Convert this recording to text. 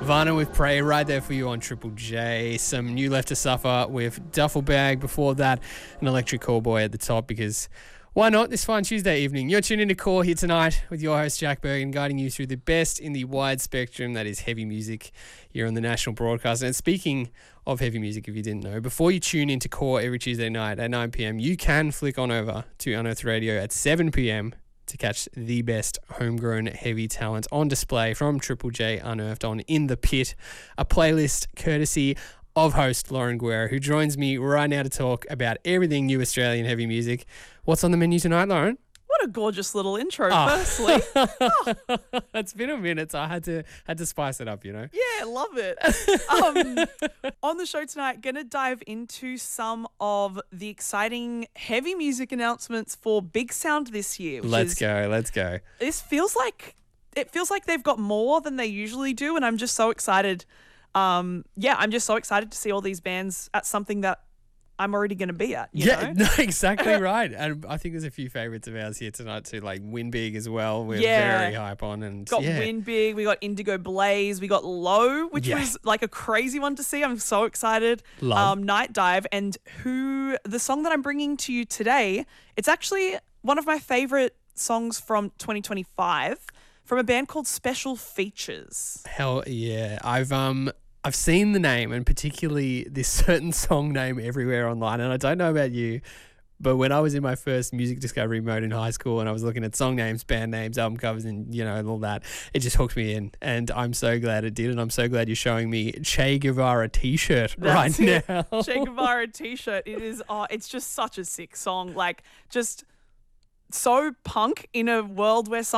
Varna with Prey right there for you on Triple J. Some new Left to Suffer with Duffel Bag. Before that, an Electric Callboy at the top because why not this fine Tuesday evening? You're tuned into Core here tonight with your host Jack Bergen, guiding you through the best in the wide spectrum that is heavy music here on the national broadcast. And speaking of heavy music, if you didn't know, before you tune into Core every Tuesday night at 9 p.m, you can flick on over to Unearthed Radio at 7 p.m. to catch the best homegrown heavy talent on display from Triple J Unearthed on In the Pit, a playlist courtesy of host Lauren Guerra, who joins me right now to talk about everything new Australian heavy music. What's on the menu tonight, Lauren? What a gorgeous little intro, firstly. It's been a minute, so I had to spice it up, you know? Yeah, love it. On the show tonight, going to dive into some of the exciting heavy music announcements for Big Sound this year. Let's go. It feels like they've got more than they usually do, and I'm just so excited. I'm just so excited to see all these bands at something that I'm already going to be at. You know? No, exactly right. And I think there's a few favourites of ours here tonight too, like Win Big as well. We're very hype on. And got Win Big, we got Indigo Blaze, we got Low, which was like a crazy one to see. I'm so excited. Night Dive, and the song that I'm bringing to you today, it's actually one of my favourite songs from 2025 from a band called Special Features. Hell yeah. I've seen the name, and particularly this certain song name everywhere online. And I don't know about you, but when I was in my first music discovery mode in high school and I was looking at song names, band names, album covers, and and all that, it just hooked me in. And I'm so glad it did. And I'm so glad you're showing me Che Guevara t-shirt right now. Che Guevara t-shirt. It is. It's just such a sick song. Like, just so punk in a world where some